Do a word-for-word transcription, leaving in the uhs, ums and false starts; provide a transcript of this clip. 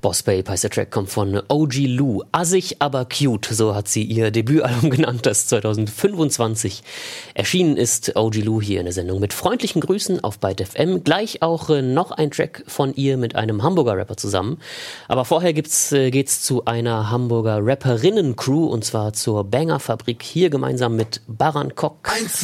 Boss Babe heißt der Track, kommt von O G Lou. Assig, aber cute, so hat sie ihr Debütalbum genannt, das zwanzig fünfundzwanzig erschienen ist. O G Lou hier in der Sendung mit freundlichen Grüßen auf Byte F M. Gleich auch äh, noch ein Track von ihr mit einem Hamburger Rapper zusammen. Aber vorher gibt's, äh, geht's zu einer Hamburger Rapperinnen-Crew und zwar zur Banger Fabrik, hier gemeinsam mit Baran Kok.